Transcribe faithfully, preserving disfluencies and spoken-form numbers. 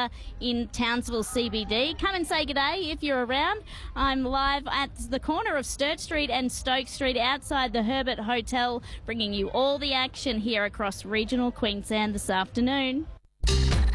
here in Townsville C B D. Come and say good day if you're around. I'm live at the corner of Sturt Street and Stoke Street outside the Herbert Hotel, bringing you all the action here across regional Queensland this afternoon.